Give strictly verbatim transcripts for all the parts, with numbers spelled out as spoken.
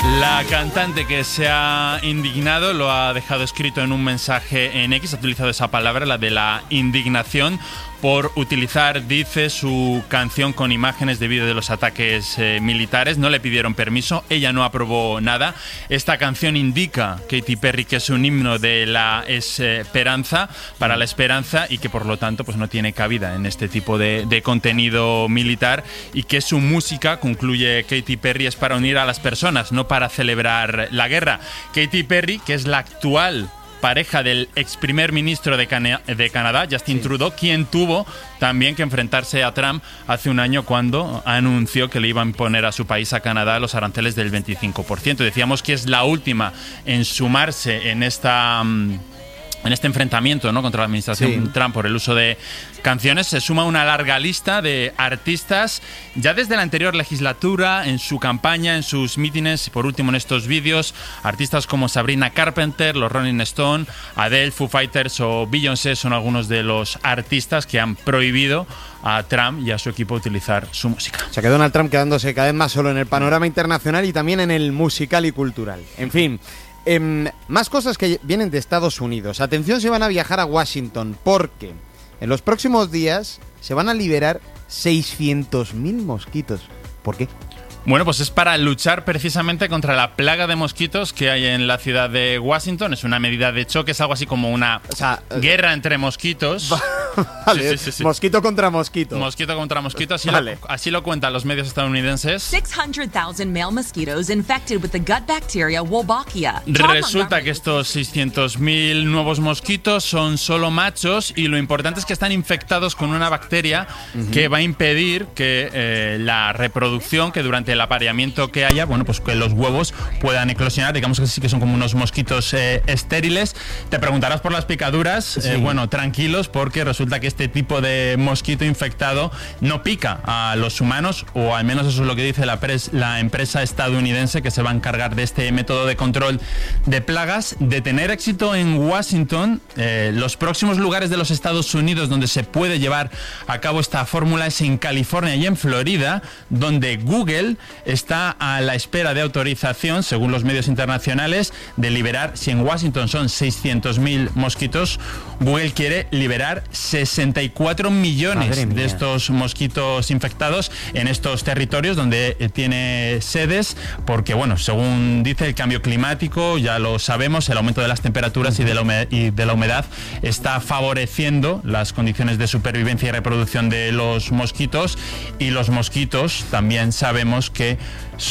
La cantante que se ha indignado lo ha dejado escrito en un mensaje en X, ha utilizado esa palabra, la de la indignación, por utilizar, dice, su canción con imágenes de vídeo de los ataques eh, militares. No le pidieron permiso, ella no aprobó nada. Esta canción indica, Katy Perry, que es un himno de la esperanza, para la esperanza, y que por lo tanto pues no tiene cabida en este tipo de, de contenido militar, y que su música, concluye Katy Perry, es para unir a las personas, no para celebrar la guerra. Katy Perry, que es la actual pareja del ex primer ministro de, Cana- de Canadá, Justin sí. Trudeau, quien tuvo también que enfrentarse a Trump hace un año cuando anunció que le iba a imponer a su país, a Canadá, los aranceles del veinticinco por ciento. Decíamos que es la última en sumarse en esta... Um, en este enfrentamiento, ¿no?, contra la administración sí. Trump por el uso de canciones. Se suma una larga lista de artistas ya desde la anterior legislatura, en su campaña, en sus mítines y por último en estos vídeos. Artistas como Sabrina Carpenter, los Rolling Stones, Adele, Foo Fighters o Beyoncé son algunos de los artistas que han prohibido a Trump y a su equipo utilizar su música. O sea que Donald Trump quedándose cada vez más solo en el panorama internacional y también en el musical y cultural. En fin... Eh, más cosas que vienen de Estados Unidos. Atención, se van a viajar a Washington porque en los próximos días se van a liberar seiscientos mil mosquitos. ¿Por qué? Bueno, pues es para luchar precisamente contra la plaga de mosquitos que hay en la ciudad de Washington. Es una medida de choque, es algo así como una o sea, guerra entre mosquitos. Vale, sí, sí, sí, sí. Mosquito contra mosquito. Mosquito contra mosquito, así, vale. lo, así lo cuentan los medios estadounidenses. six hundred thousand male mosquitoes infected with the gut bacteria Wolbachia. Resulta que estos seiscientos mil nuevos mosquitos son solo machos y lo importante es que están infectados con una bacteria uh-huh. que va a impedir que eh, la reproducción, que durante el apareamiento que haya, bueno, pues que los huevos puedan eclosionar. Digamos que sí que son como unos mosquitos eh, estériles. Te preguntarás por las picaduras. Sí. Eh, bueno, tranquilos, porque resulta que este tipo de mosquito infectado no pica a los humanos, o al menos eso es lo que dice la, pres- la empresa estadounidense que se va a encargar de este método de control de plagas. De tener éxito en Washington, eh, los próximos lugares de los Estados Unidos donde se puede llevar a cabo esta fórmula es en California y en Florida, donde Google está a la espera de autorización, según los medios internacionales, de liberar, si en Washington son seiscientos mil mosquitos, Google quiere liberar sesenta y cuatro millones de estos mosquitos infectados en estos territorios donde tiene sedes, porque, bueno, según dice el cambio climático, ya lo sabemos, el aumento de las temperaturas y de la humedad, y de la humedad está favoreciendo las condiciones de supervivencia y reproducción de los mosquitos, y los mosquitos también sabemos que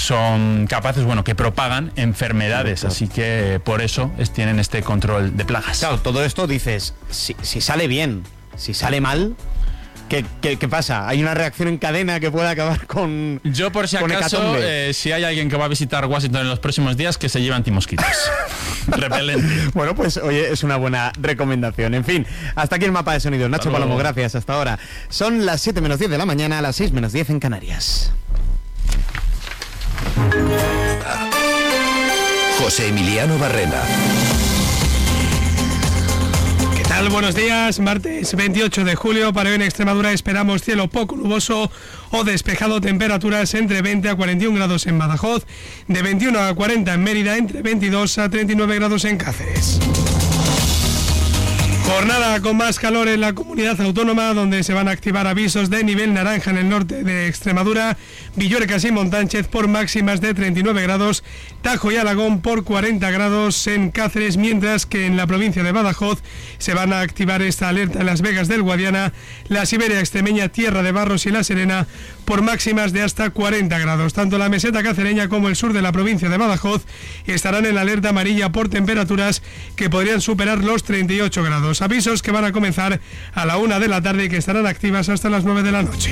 son capaces, bueno, que propagan enfermedades, así que por eso es, tienen este control de plagas. Claro, todo esto dices, si, si sale bien, si sale mal, ¿qué, qué, qué pasa? ¿Hay una reacción en cadena que pueda acabar con Yo, por si acaso, eh, si hay alguien que va a visitar Washington en los próximos días, que se lleve antimosquitos. Repelente. Bueno, pues oye, es una buena recomendación. En fin, hasta aquí el mapa de sonidos. Nacho Palomo, gracias, hasta ahora. Son las siete menos diez de la mañana, a las seis menos diez en Canarias. José Emiliano Barrena. ¿Qué tal? Buenos días. Martes veintiocho de julio. Para hoy en Extremadura esperamos cielo poco nuboso o despejado. Temperaturas entre veinte a cuarenta y uno grados en Badajoz, de veintiuno a cuarenta en Mérida, entre veintidós a treinta y nueve grados en Cáceres. Jornada con más calor en la comunidad autónoma, donde se van a activar avisos de nivel naranja en el norte de Extremadura, Villuercas y Montánchez por máximas de treinta y nueve grados, Tajo y Alagón por cuarenta grados en Cáceres, mientras que en la provincia de Badajoz se van a activar esta alerta en Las Vegas del Guadiana, la Siberia extremeña, Tierra de Barros y La Serena por máximas de hasta cuarenta grados. Tanto la meseta cacereña como el sur de la provincia de Badajoz estarán en alerta amarilla por temperaturas que podrían superar los treinta y ocho grados. Avisos que van a comenzar a la una de la tarde y que estarán activas hasta las nueve de la noche.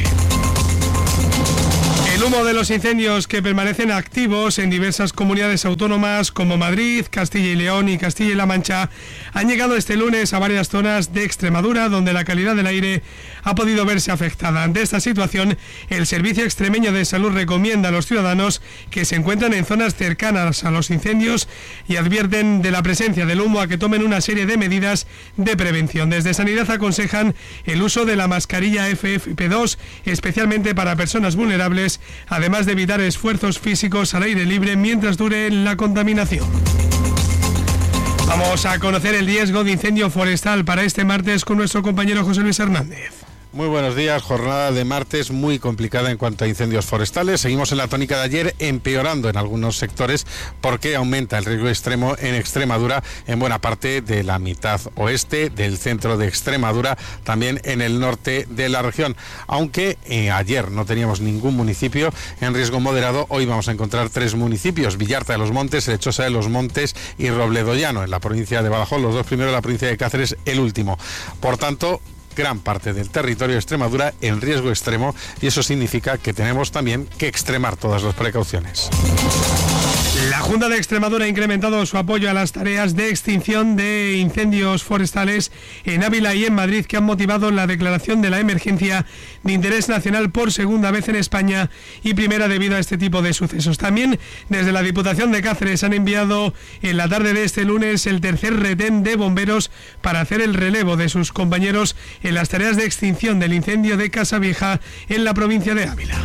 El humo de los incendios que permanecen activos en diversas comunidades autónomas como Madrid, Castilla y León y Castilla y La Mancha han llegado este lunes a varias zonas de Extremadura, donde la calidad del aire ha podido verse afectada. Ante esta situación, el Servicio Extremeño de Salud recomienda a los ciudadanos que se encuentran en zonas cercanas a los incendios y advierten de la presencia del humo a que tomen una serie de medidas de prevención. Desde Sanidad aconsejan el uso de la mascarilla F F P dos, especialmente para personas vulnerables, además de evitar esfuerzos físicos al aire libre mientras dure la contaminación. Vamos a conocer el riesgo de incendio forestal para este martes con nuestro compañero José Luis Hernández. Muy buenos días, jornada de martes muy complicada en cuanto a incendios forestales. Seguimos en la tónica de ayer, empeorando en algunos sectores porque aumenta el riesgo extremo en Extremadura, en buena parte de la mitad oeste del centro de Extremadura, también en el norte de la región. Aunque eh, ayer no teníamos ningún municipio en riesgo moderado, hoy vamos a encontrar tres municipios: Villarta de los Montes, Lechosa de los Montes y Robledo Llano, en la provincia de Badajoz, los dos primeros, la provincia de Cáceres el último. Por tanto, gran parte del territorio de Extremadura en riesgo extremo, y eso significa que tenemos también que extremar todas las precauciones. La Junta de Extremadura ha incrementado su apoyo a las tareas de extinción de incendios forestales en Ávila y en Madrid, que han motivado la declaración de la emergencia de interés nacional por segunda vez en España y primera debido a este tipo de sucesos. También desde la Diputación de Cáceres han enviado en la tarde de este lunes el tercer retén de bomberos para hacer el relevo de sus compañeros en las tareas de extinción del incendio de Casavieja en la provincia de Ávila.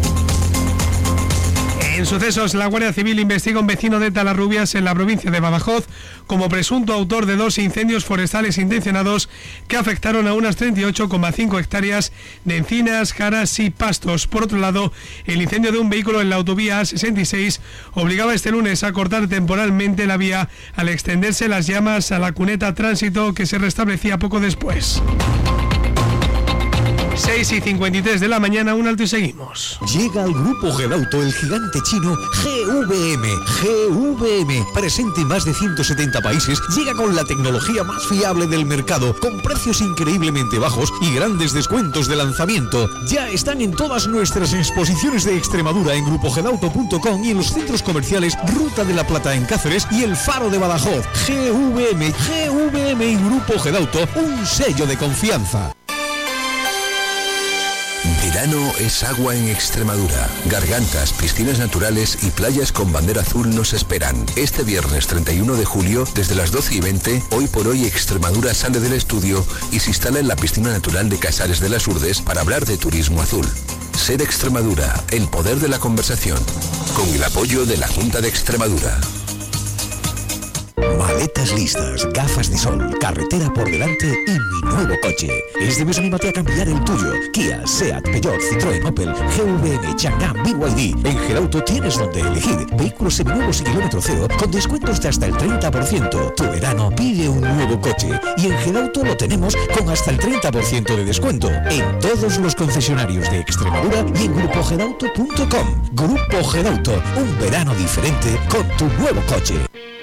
En sucesos, la Guardia Civil investiga a un vecino de Talarrubias en la provincia de Badajoz como presunto autor de dos incendios forestales intencionados que afectaron a unas treinta y ocho coma cinco hectáreas de encinas, jaras y pastos. Por otro lado, el incendio de un vehículo en la autovía A sesenta y seis obligaba este lunes a cortar temporalmente la vía al extenderse las llamas a la cuneta tránsito, que se restablecía poco después. seis y cincuenta y tres de la mañana, un alto y seguimos. Llega al Grupo Gedauto el gigante chino G V M. G V M, presente en más de ciento setenta países, llega con la tecnología más fiable del mercado, con precios increíblemente bajos y grandes descuentos de lanzamiento. Ya están en todas nuestras exposiciones de Extremadura en grupo gedauto punto com y en los centros comerciales Ruta de la Plata en Cáceres y El Faro de Badajoz. G V M, G V M y Grupo Gedauto, un sello de confianza. Verano es agua en Extremadura. Gargantas, piscinas naturales y playas con bandera azul nos esperan. Este viernes treinta y uno de julio, desde las doce y veinte, Hoy por Hoy Extremadura sale del estudio y se instala en la piscina natural de Casares de las Urdes para hablar de turismo azul. Ser Extremadura, el poder de la conversación. Con el apoyo de la Junta de Extremadura. Maletas listas, gafas de sol, carretera por delante y mi nuevo coche. Este mes anímate a cambiar el tuyo. Kia, Seat, Peugeot, Citroën, Opel, G V M, Chang'an, B Y D. En Gedauto tienes donde elegir. Vehículos seminuevos y kilómetro cero con descuentos de hasta el treinta por ciento. Tu verano pide un nuevo coche. Y en Gedauto lo tenemos con hasta el treinta por ciento de descuento en todos los concesionarios de Extremadura y en grupo gedauto punto com. Grupo Gedauto, un verano diferente con tu nuevo coche.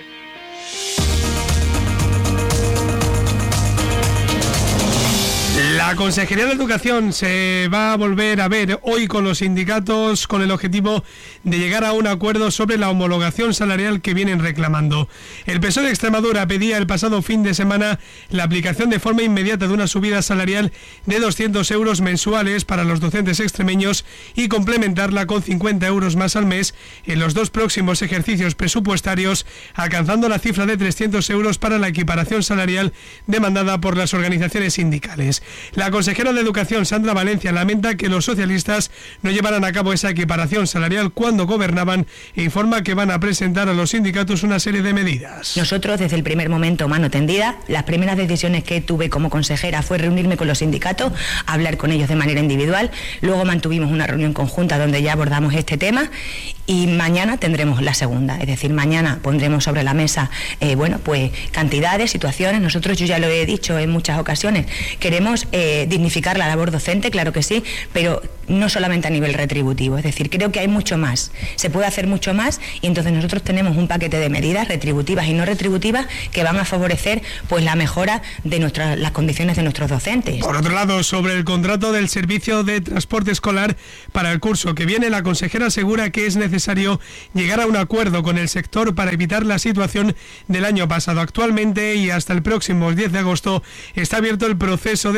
La Consejería de Educación se va a volver a ver hoy con los sindicatos con el objetivo de llegar a un acuerdo sobre la homologación salarial que vienen reclamando. El P S O E de Extremadura pedía el pasado fin de semana la aplicación de forma inmediata de una subida salarial de doscientos euros mensuales para los docentes extremeños y complementarla con cincuenta euros más al mes en los dos próximos ejercicios presupuestarios, alcanzando la cifra de trescientos euros para la equiparación salarial demandada por las organizaciones sindicales. La consejera de Educación, Sandra Valencia, lamenta que los socialistas no llevaran a cabo esa equiparación salarial cuando gobernaban e informa que van a presentar a los sindicatos una serie de medidas. Nosotros, desde el primer momento, mano tendida, las primeras decisiones que tuve como consejera fue reunirme con los sindicatos, hablar con ellos de manera individual, luego mantuvimos una reunión conjunta donde ya abordamos este tema y mañana tendremos la segunda, es decir, mañana pondremos sobre la mesa, eh, bueno, pues cantidades, situaciones. Nosotros, yo ya lo he dicho en muchas ocasiones, queremos eh, dignificar la labor docente, claro que sí, pero no solamente a nivel retributivo, es decir, creo que hay mucho más, se puede hacer mucho más y entonces nosotros tenemos un paquete de medidas retributivas y no retributivas que van a favorecer pues la mejora de nuestras, las condiciones de nuestros docentes. Por otro lado, sobre el contrato del servicio de transporte escolar para el curso que viene, la consejera asegura que es necesario llegar a un acuerdo con el sector para evitar la situación del año pasado. Actualmente y hasta el próximo diez de agosto está abierto el proceso de presentación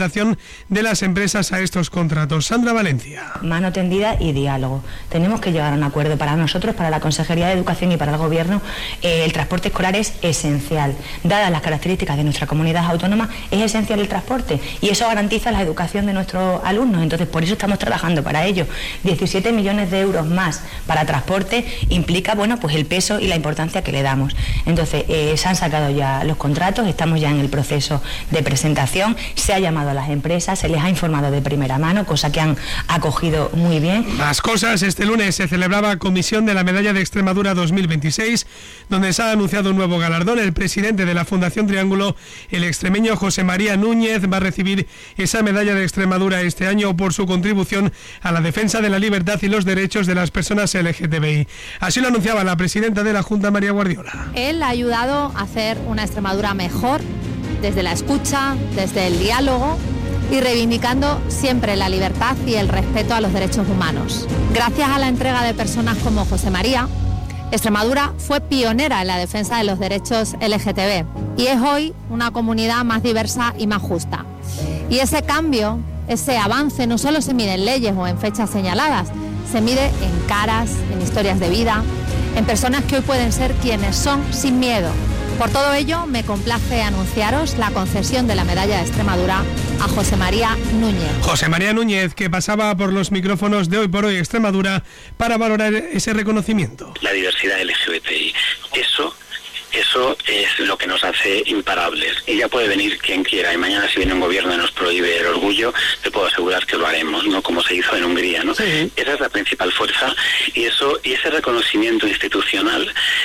implementación de las empresas a estos contratos. Sandra Valencia. Mano tendida y diálogo. Tenemos que llegar a un acuerdo. Para nosotros, para la Consejería de Educación y para el Gobierno, eh, el transporte escolar es esencial. Dadas las características de nuestra comunidad autónoma, es esencial el transporte y eso garantiza la educación de nuestros alumnos. Entonces, por eso estamos trabajando para ello. diecisiete millones de euros más para transporte implica, bueno, pues el peso y la importancia que le damos. Entonces, eh, se han sacado ya los contratos, estamos ya en el proceso de presentación, se ha llamado a las empresas, se les ha informado de primera mano, cosa que han acogido muy bien. Más cosas, este lunes se celebraba Comisión de la Medalla de Extremadura dos mil veintiséis, donde se ha anunciado un nuevo galardón. El presidente de la Fundación Triángulo, el extremeño José María Núñez, va a recibir esa medalla de Extremadura este año por su contribución a la defensa de la libertad y los derechos de las personas L G T B I. Así lo anunciaba la presidenta de la Junta, María Guardiola. Él ha ayudado a hacer una Extremadura mejor desde la escucha, desde el diálogo y reivindicando siempre la libertad y el respeto a los derechos humanos. Gracias a la entrega de personas como José María, Extremadura fue pionera en la defensa de los derechos L G T B y es hoy una comunidad más diversa y más justa. Y ese cambio, ese avance no solo se mide en leyes o en fechas señaladas, se mide en caras, en historias de vida, en personas que hoy pueden ser quienes son sin miedo. Por todo ello, me complace anunciaros la concesión de la medalla de Extremadura a José María Núñez. José María Núñez, que pasaba por los micrófonos de Hoy por Hoy Extremadura para valorar ese reconocimiento. La diversidad L G B T I, eso... Eso es lo que nos hace imparables. Y ya puede venir quien quiera. Y mañana, si viene un gobierno y nos prohíbe el orgullo, te puedo asegurar que lo haremos, ¿no? Como se hizo en Hungría, ¿no? Sí. Esa es la principal fuerza. Y eso, y ese reconocimiento institucional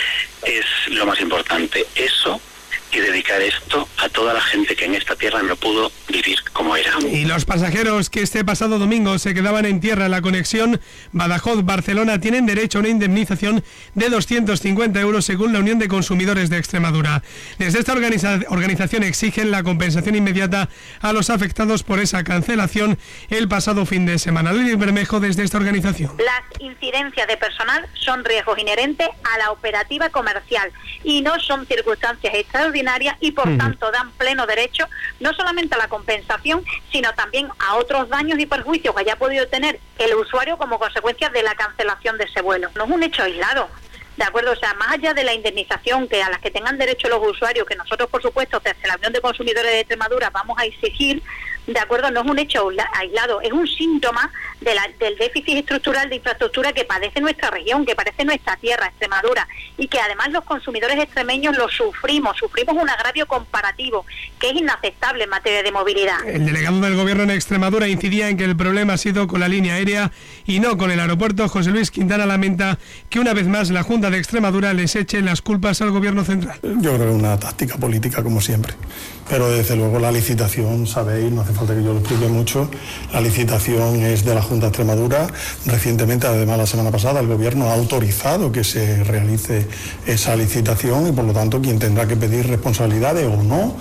es lo más importante. Eso y dedicar esto a toda la gente que en esta tierra no pudo vivir como era. Y los pasajeros que este pasado domingo se quedaban en tierra en la conexión Badajoz-Barcelona tienen derecho a una indemnización de doscientos cincuenta euros según la Unión de Consumidores de Extremadura. Desde esta organiza- organización exigen la compensación inmediata a los afectados por esa cancelación el pasado fin de semana. Lili Bermejo, desde esta organización. Las incidencias de personal son riesgos inherentes a la operativa comercial y no son circunstancias extraordinarias y por uh-huh. tanto dan pleno derecho no solamente a la compensación, sino también a otros daños y perjuicios que haya podido tener el usuario como consecuencia de la cancelación de ese vuelo. No es un hecho aislado, ¿de acuerdo? O sea, más allá de la indemnización que a las que tengan derecho los usuarios, que nosotros, por supuesto, desde la Unión de Consumidores de Extremadura vamos a exigir, ¿de acuerdo? No es un hecho aislado, es un síntoma de la, del déficit estructural de infraestructura que padece nuestra región, que padece nuestra tierra, Extremadura, y que además los consumidores extremeños lo sufrimos, sufrimos un agravio comparativo que es inaceptable en materia de movilidad. El delegado del Gobierno en Extremadura incidía en que el problema ha sido con la línea aérea y no con el aeropuerto. José Luis Quintana lamenta que una vez más la Junta de Extremadura les eche las culpas al Gobierno central. Yo creo que es una táctica política como siempre, pero desde luego la licitación, sabéis, no hace falta que yo lo explique mucho, la licitación es de la Junta de Extremadura. Recientemente, además la semana pasada, el Gobierno ha autorizado que se realice esa licitación y por lo tanto quien tendrá que pedir responsabilidades o no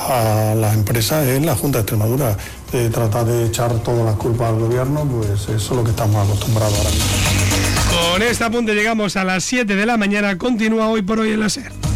a las empresas es la Junta de Extremadura. Eh, tratar de echar todas las culpas al Gobierno, pues eso es lo que estamos acostumbrados ahora mismo. Con este apunte llegamos a las siete de la mañana. Continúa Hoy por Hoy en la SER.